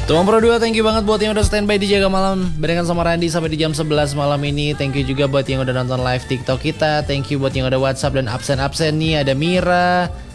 Tuan Pro 2, thank you banget buat yang udah standby di Jaga Malam barengan sama Randy sampai di jam 11 malam ini. Thank you juga buat yang udah nonton live TikTok kita. Thank you buat yang udah WhatsApp dan absen-absen nih. Ada Mira,